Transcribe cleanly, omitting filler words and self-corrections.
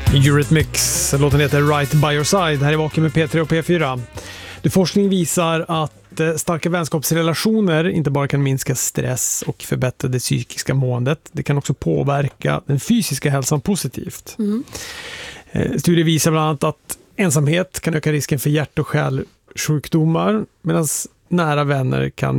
Eurythmics, låten heter Right by your side. Här är Vaken med P3 och P4. Forskning visar att starka vänskapsrelationer inte bara kan minska stress och förbättra det psykiska måendet. Det kan också påverka den fysiska hälsan positivt. Studier visar bland annat att ensamhet kan öka risken för hjärt- och kärlsjukdomar, medan nära vänner kan